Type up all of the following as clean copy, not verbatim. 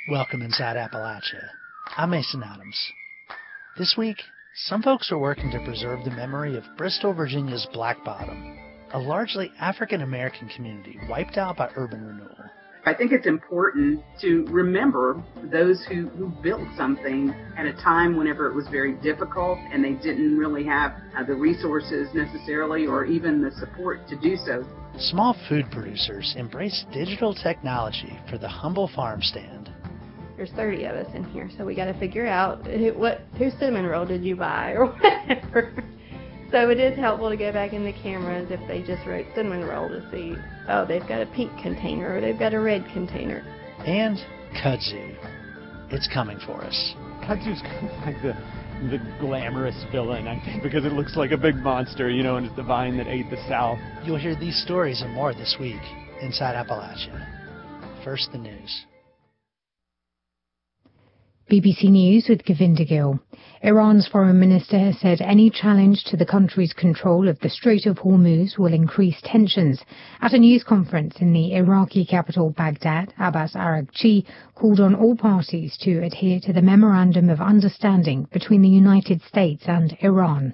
Welcome inside Appalachia. I'm Mason Adams. This week, some folks are working to preserve the memory of Bristol, Virginia's Black Bottom, a largely African-American community wiped out by urban renewal. I think it's important to remember those who built something at a time whenever it was very difficult and they didn't really have the resources necessarily or even the support to do so. Small food producers embrace digital technology for the humble farm stand. There's 30 of us in here, so we got to figure out whose cinnamon roll did you buy or whatever. So it is helpful to go back in the cameras if they just wrote cinnamon roll to see, oh, they've got a pink container or they've got a red container. And kudzu. It's coming for us. Kudzu's kind of like the glamorous villain, I think, because it looks like a big monster, and it's the vine that ate the South. You'll hear these stories and more this week inside Appalachia. First, the news. BBC News with Govinda Gill. Iran's foreign minister has said any challenge to the country's control of the Strait of Hormuz will increase tensions. At a news conference in the Iraqi capital Baghdad, Abbas Araghchi called on all parties to adhere to the Memorandum of Understanding between the United States and Iran.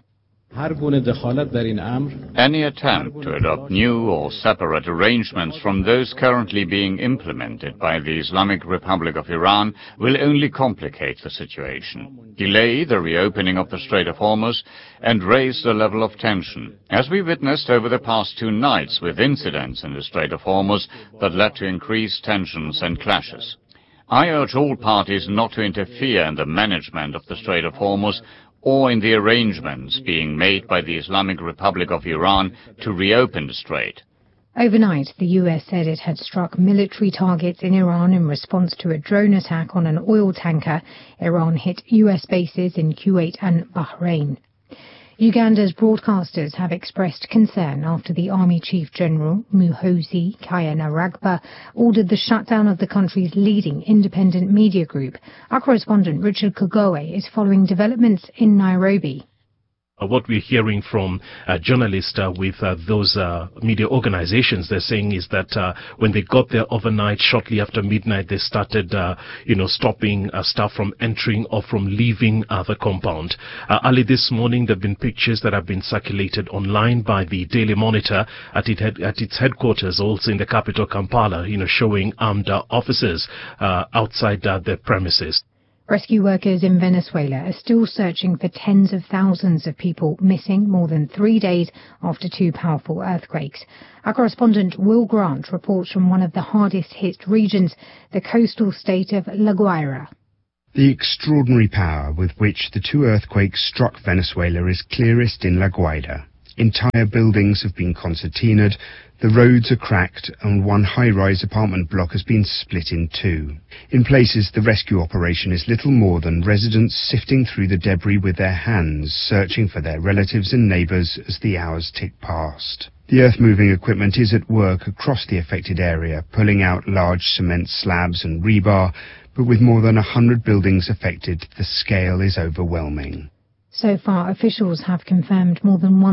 Any attempt to adopt new or separate arrangements from those currently being implemented by the Islamic Republic of Iran will only complicate the situation, delay the reopening of the Strait of Hormuz, and raise the level of tension, as we witnessed over the past 2 nights with incidents in the Strait of Hormuz that led to increased tensions and clashes. I urge all parties not to interfere in the management of the Strait of Hormuz or in the arrangements being made by the Islamic Republic of Iran to reopen the strait. Overnight, the US said it had struck military targets in Iran in response to a drone attack on an oil tanker. Iran hit US bases in Kuwait and Bahrain. Uganda's broadcasters have expressed concern after the Army Chief General, Muhoozi Kainerugaba, ordered the shutdown of the country's leading independent media group. Our correspondent Richard Kagoe is following developments in Nairobi. What we're hearing from journalists with those media organizations, they're saying is that when they got there overnight, shortly after midnight, they started, stopping staff from entering or from leaving the compound. Early this morning, there have been pictures that have been circulated online by the Daily Monitor at its headquarters, also in the capital, Kampala, showing armed officers outside their premises. Rescue workers in Venezuela are still searching for tens of thousands of people missing more than 3 days after 2 powerful earthquakes. Our correspondent Will Grant reports from one of the hardest hit regions, the coastal state of La Guaira. The extraordinary power with which the 2 earthquakes struck Venezuela is clearest in La Guaira. Entire buildings have been concertinaed, the roads are cracked, and one high-rise apartment block has been split in 2. In places, the rescue operation is little more than residents sifting through the debris with their hands, searching for their relatives and neighbours as the hours tick past. The earth-moving equipment is at work across the affected area, pulling out large cement slabs and rebar, but with more than 100 buildings affected, the scale is overwhelming. So far, officials have confirmed more than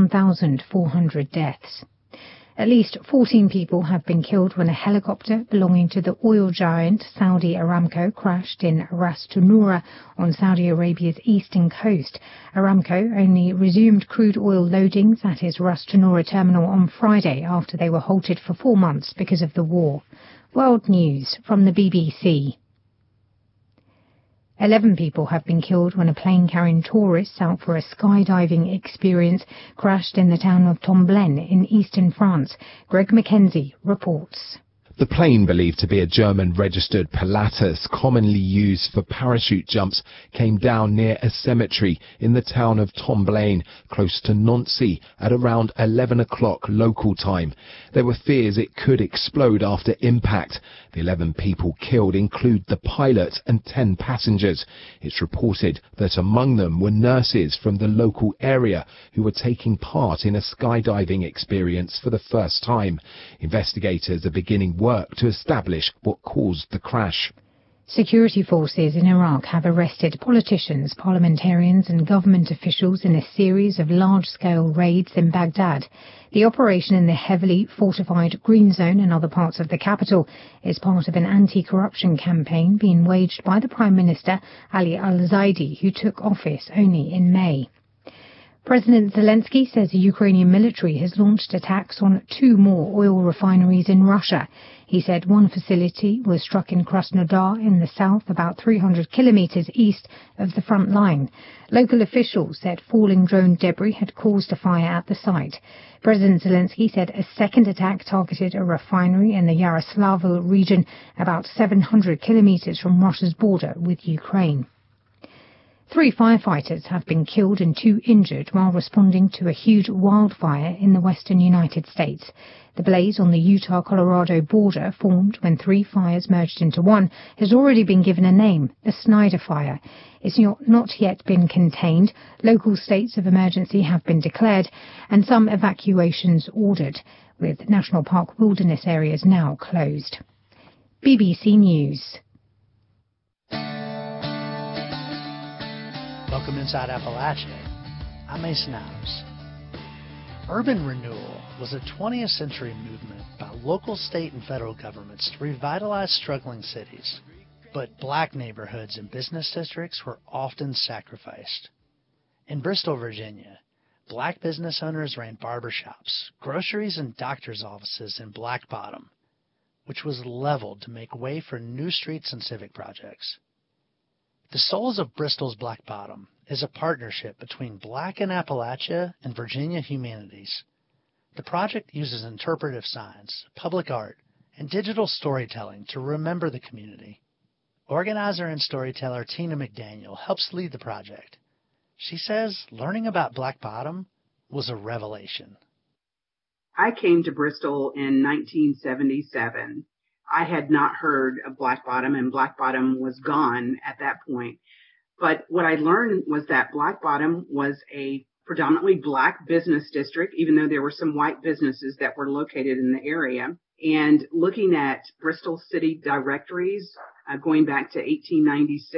1,400 deaths. At least 14 people have been killed when a helicopter belonging to the oil giant Saudi Aramco crashed in Ras Tanura on Saudi Arabia's eastern coast. Aramco only resumed crude oil loadings at its Ras Tanura terminal on Friday after they were halted for 4 months because of the war. World News from the BBC. 11 people have been killed when a plane carrying tourists out for a skydiving experience crashed in the town of Tomblaine in eastern France. Greg Mackenzie reports. The plane, believed to be a German-registered Pilatus, commonly used for parachute jumps, came down near a cemetery in the town of Tomblaine, close to Nancy, at around 11 o'clock local time. There were fears it could explode after impact. The 11 people killed include the pilot and 10 passengers. It's reported that among them were nurses from the local area who were taking part in a skydiving experience for the first time. Investigators are beginning work to establish what caused the crash. Security forces in Iraq have arrested politicians, parliamentarians and government officials in a series of large-scale raids in Baghdad. The operation in the heavily fortified Green Zone and other parts of the capital is part of an anti-corruption campaign being waged by the Prime Minister Ali al-Zaidi, who took office only in May. President Zelensky says the Ukrainian military has launched attacks on 2 more oil refineries in Russia. He said one facility was struck in Krasnodar in the south, about 300 kilometers east of the front line. Local officials said falling drone debris had caused a fire at the site. President Zelensky said a second attack targeted a refinery in the Yaroslavl region, about 700 kilometers from Russia's border with Ukraine. 3 firefighters have been killed and 2 injured while responding to a huge wildfire in the western United States. The blaze on the Utah-Colorado border, formed when 3 fires merged into one, has already been given a name, the Snyder Fire. It's not yet been contained. Local states of emergency have been declared and some evacuations ordered, with national park wilderness areas now closed. BBC News. Welcome inside Appalachia. I'm Mason Adams. Urban renewal was a 20th century movement by local, state, and federal governments to revitalize struggling cities. But black neighborhoods and business districts were often sacrificed. In Bristol, Virginia, black business owners ran barbershops, groceries, and doctor's offices in Black Bottom, which was leveled to make way for new streets and civic projects. The Souls of Bristol's Black Bottom is a partnership between Black in Appalachia and Virginia Humanities. The project uses interpretive science, public art, and digital storytelling to remember the community. Organizer and storyteller Tina McDaniel helps lead the project. She says learning about Black Bottom was a revelation. I came to Bristol in 1977. I had not heard of Black Bottom, and Black Bottom was gone at that point. But what I learned was that Black Bottom was a predominantly black business district, even though there were some white businesses that were located in the area. And looking at Bristol city directories, going back to 1896,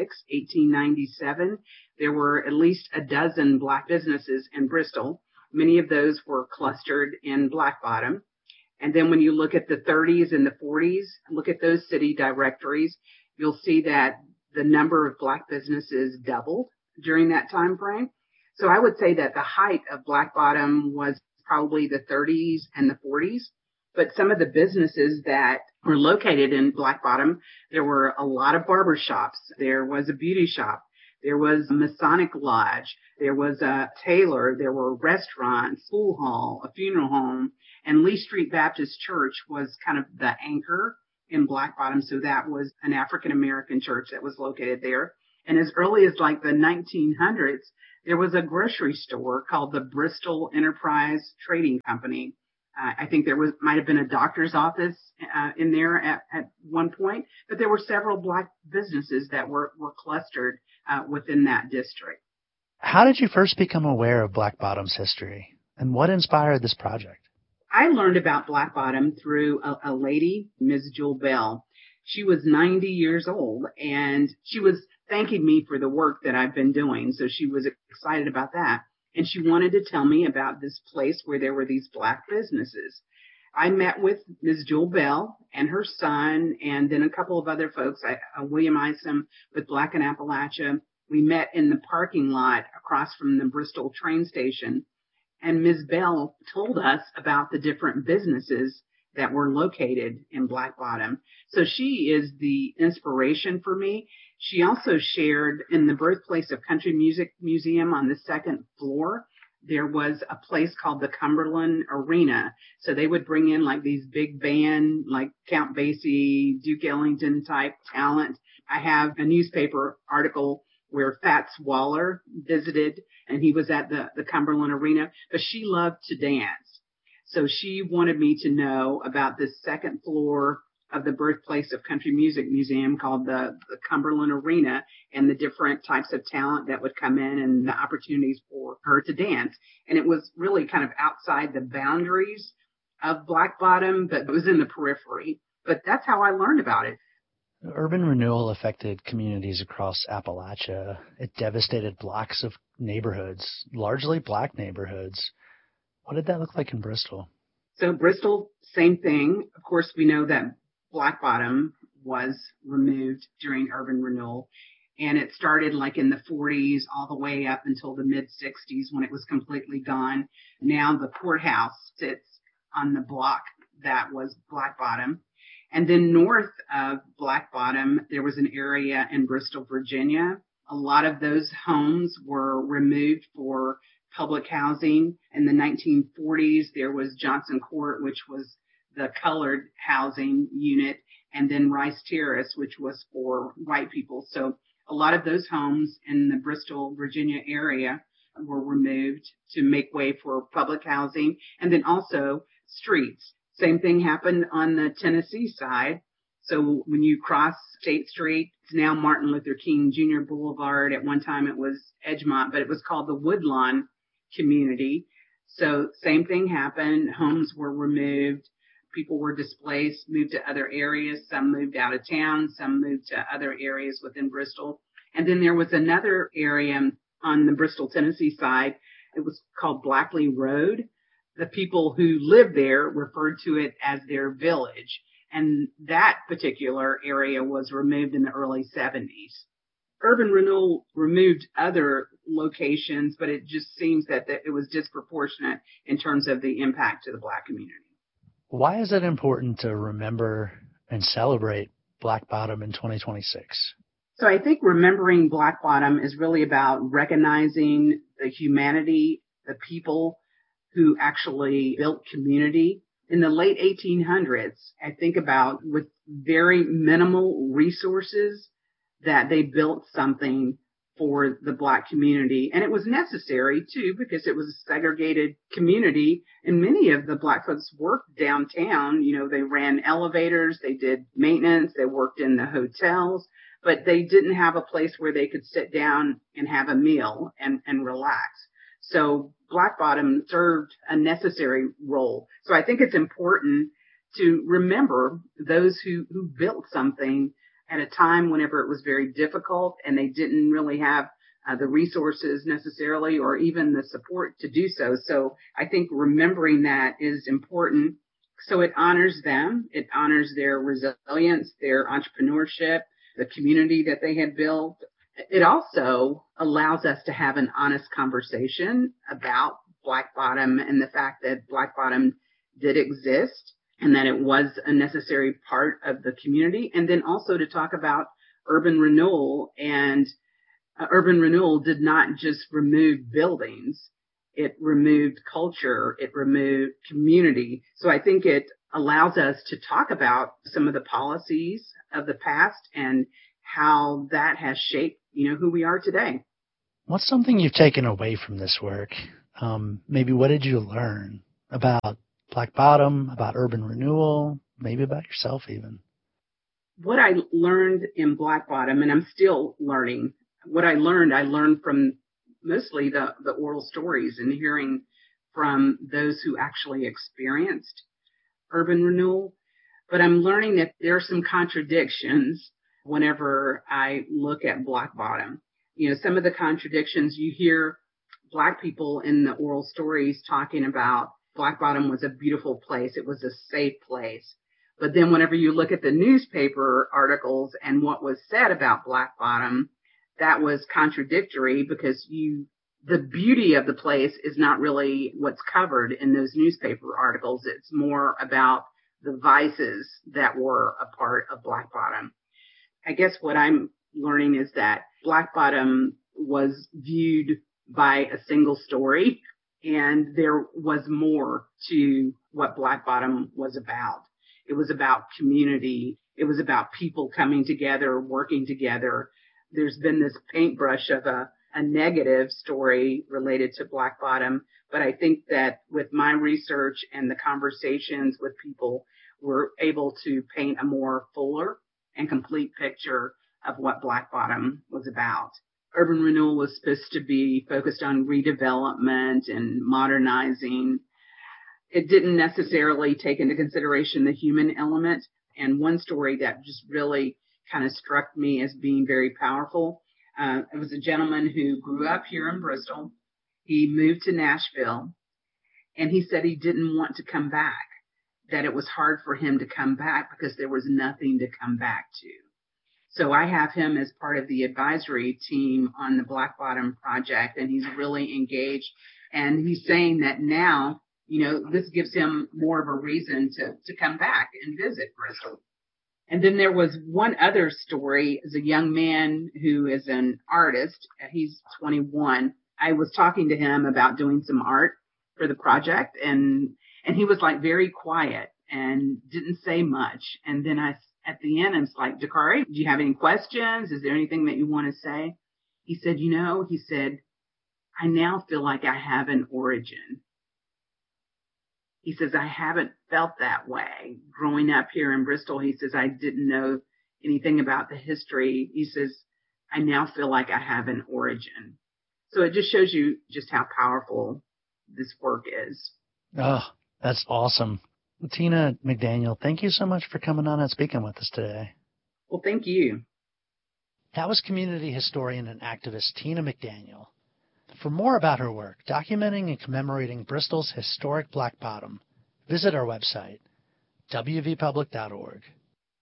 1897, there were at least a dozen black businesses in Bristol. Many of those were clustered in Black Bottom. And then when you look at the 30s and the 40s, look at those city directories, you'll see that the number of black businesses doubled during that time frame. So I would say that the height of Black Bottom was probably the 30s and the 40s. But some of the businesses that were located in Black Bottom, there were a lot of barber shops. There was a beauty shop. There was a Masonic Lodge. There was a tailor. There were restaurants, school hall, a funeral home. And Lee Street Baptist Church was kind of the anchor in Black Bottom. So that was an African-American church that was located there. And as early as like the 1900s, there was a grocery store called the Bristol Enterprise Trading Company. I think there might have been a doctor's office in there at one point, but there were several black businesses that were clustered within that district. How did you first become aware of Black Bottom's history, and what inspired this project? I learned about Black Bottom through a lady, Ms. Jewel Bell. She was 90 years old, and she was thanking me for the work that I've been doing, so she was excited about that. And she wanted to tell me about this place where there were these black businesses. I met with Ms. Jewel Bell and her son, and then a couple of other folks, William Isom with Black in Appalachia. We met in the parking lot across from the Bristol train station. And Ms. Bell told us about the different businesses that were located in Black Bottom. So she is the inspiration for me. She also shared in the Birthplace of Country Music Museum on the 2nd floor, there was a place called the Cumberland Arena. So they would bring in like these big band, like Count Basie, Duke Ellington type talent. I have a newspaper article where Fats Waller visited, and he was at the Cumberland Arena, but she loved to dance. So she wanted me to know about this 2nd floor of the Birthplace of Country Music Museum called the Cumberland Arena, and the different types of talent that would come in and the opportunities for her to dance. And it was really kind of outside the boundaries of Black Bottom, but it was in the periphery. But that's how I learned about it. Urban renewal affected communities across Appalachia. It devastated blocks of neighborhoods, largely black neighborhoods. What did that look like in Bristol? So Bristol, same thing. Of course, we know that Black Bottom was removed during urban renewal, and it started like in the 40s all the way up until the mid 60s when it was completely gone. Now the courthouse sits on the block that was Black Bottom. And then north of Black Bottom, there was an area in Bristol, Virginia. A lot of those homes were removed for public housing. In the 1940s, there was Johnson Court, which was the colored housing unit, and then Rice Terrace, which was for white people. So a lot of those homes in the Bristol, Virginia area were removed to make way for public housing, and then also streets. Same thing happened on the Tennessee side. So when you cross State Street, it's now Martin Luther King Jr. Boulevard. At one time it was Edgemont, but it was called the Woodlawn community. So same thing happened. Homes were removed. People were displaced, moved to other areas. Some moved out of town. Some moved to other areas within Bristol. And then there was another area on the Bristol, Tennessee side. It was called Blackley Road. The people who lived there referred to it as their village. And that particular area was removed in the early 70s. Urban renewal removed other locations, but it just seems that it was disproportionate in terms of the impact to the Black community. Why is it important to remember and celebrate Black Bottom in 2026? So I think remembering Black Bottom is really about recognizing the humanity, the people who actually built community. In the late 1800s, I think about with very minimal resources that they built something for the Black community. And it was necessary too, because it was a segregated community and many of the Black folks worked downtown. You know, they ran elevators, they did maintenance, they worked in the hotels, but they didn't have a place where they could sit down and have a meal and relax. So Black Bottom served a necessary role. So I think it's important to remember those who built something at a time whenever it was very difficult and they didn't really have the resources necessarily or even the support to do so. So I think remembering that is important. So it honors them. It honors their resilience, their entrepreneurship, the community that they had built. It also allows us to have an honest conversation about Black Bottom and the fact that Black Bottom did exist and that it was a necessary part of the community. And then also to talk about urban renewal. And urban renewal did not just remove buildings. It removed culture. It removed community. So I think it allows us to talk about some of the policies of the past and how that has shaped, who we are today. What's something you've taken away from this work? Maybe what did you learn about Black Bottom, about urban renewal, maybe about yourself even? What I learned in Black Bottom, and I'm still learning, I learned from mostly the oral stories and hearing from those who actually experienced urban renewal. But I'm learning that there are some contradictions whenever I look at Black Bottom. Some of the contradictions you hear Black people in the oral stories talking about Black Bottom was a beautiful place. It was a safe place. But then whenever you look at the newspaper articles and what was said about Black Bottom, that was contradictory because the beauty of the place is not really what's covered in those newspaper articles. It's more about the vices that were a part of Black Bottom. I guess what I'm learning is that Black Bottom was viewed by a single story, and there was more to what Black Bottom was about. It was about community. It was about people coming together, working together. There's been this paintbrush of a negative story related to Black Bottom, but I think that with my research and the conversations with people, we're able to paint a more fuller and complete picture of what Black Bottom was about. Urban renewal was supposed to be focused on redevelopment and modernizing. It didn't necessarily take into consideration the human element. And one story that just really kind of struck me as being very powerful. It was a gentleman who grew up here in Bristol. He moved to Nashville, and he said he didn't want to come back, that it was hard for him to come back because there was nothing to come back to. So I have him as part of the advisory team on the Black Bottom Project, and he's really engaged. And he's saying that now, this gives him more of a reason to come back and visit Bristol. And then there was one other story as a young man who is an artist. He's 21. I was talking to him about doing some art for the project, and he was like very quiet and didn't say much. And then at the end, I was like, Dakari, do you have any questions? Is there anything that you want to say? He said, I now feel like I have an origin. He says, I haven't felt that way. Growing up here in Bristol, he says, I didn't know anything about the history. He says, I now feel like I have an origin. So it just shows you just how powerful this work is. Oh, that's awesome. Tina McDaniel, thank you so much for coming on and speaking with us today. Well, thank you. That was community historian and activist Tina McDaniel. For more about her work, documenting and commemorating Bristol's historic Black Bottom, visit our website, wvpublic.org.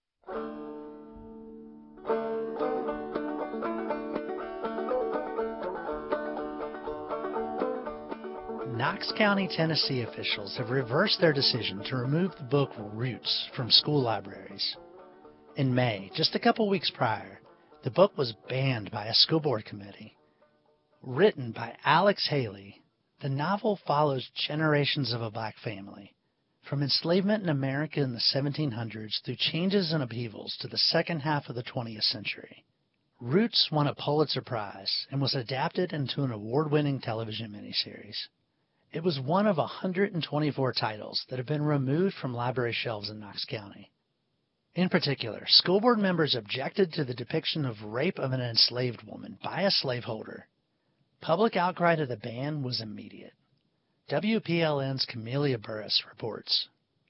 Knox County, Tennessee officials have reversed their decision to remove the book Roots from school libraries. In May, just a couple weeks prior, the book was banned by a school board committee. Written by Alex Haley, the novel follows generations of a black family, from enslavement in America in the 1700s through changes and upheavals to the second half of the 20th century. Roots won a Pulitzer Prize and was adapted into an award-winning television miniseries. It was one of 124 titles that have been removed from library shelves in Knox County. In particular, school board members objected to the depiction of rape of an enslaved woman by a slaveholder. Public outcry to the ban was immediate. WPLN's Camelia Burris reports.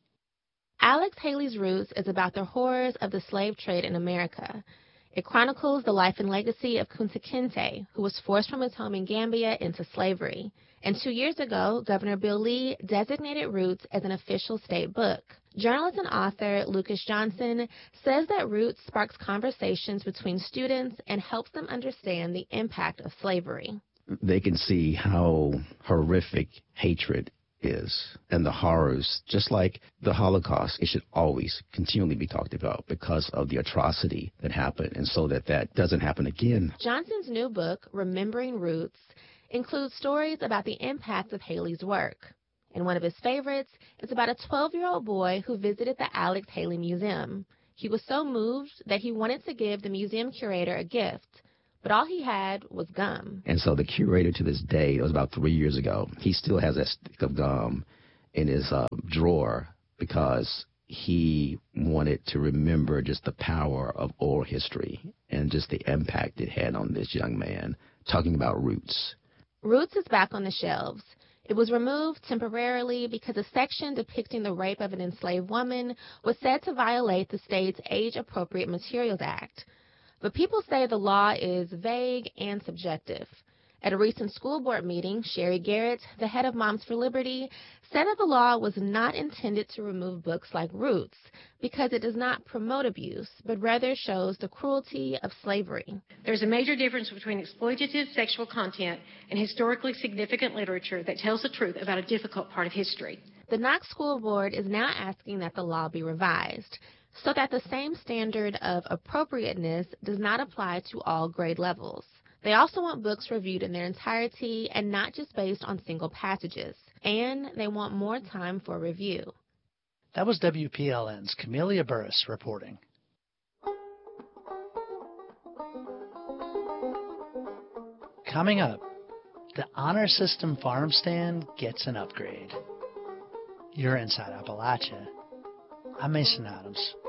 Alex Haley's Roots is about the horrors of the slave trade in America. It chronicles the life and legacy of Kunta Kinte, who was forced from his home in Gambia into slavery. And 2 years ago, Governor Bill Lee designated Roots as an official state book. Journalist and author Lucas Johnson says that Roots sparks conversations between students and helps them understand the impact of slavery. They can see how horrific hatred is and the horrors, just like the Holocaust. It should always continually be talked about because of the atrocity that happened, and so that doesn't happen again. Johnson's new book, Remembering Roots, includes stories about the impact of Haley's work. And one of his favorites is about a 12-year-old boy who visited the Alex Haley Museum. He was so moved that he wanted to give the museum curator a gift, but all he had was gum. And so the curator, to this day, it was about 3 years ago, he still has that stick of gum in his drawer because he wanted to remember just the power of oral history and just the impact it had on this young man, talking about Roots. Roots is back on the shelves. It was removed temporarily because a section depicting the rape of an enslaved woman was said to violate the state's Age-Appropriate Materials Act. But people say the law is vague and subjective. At a recent school board meeting, Sherry Garrett, the head of Moms for Liberty, said that the law was not intended to remove books like Roots because it does not promote abuse, but rather shows the cruelty of slavery. There's a major difference between exploitative sexual content and historically significant literature that tells the truth about a difficult part of history. The Knox School Board is now asking that the law be revised so that the same standard of appropriateness does not apply to all grade levels. They also want books reviewed in their entirety and not just based on single passages. And they want more time for review. That was WPLN's Camelia Burris reporting. Coming up, the Honor System farm stand gets an upgrade. You're Inside Appalachia. I'm Mason Adams.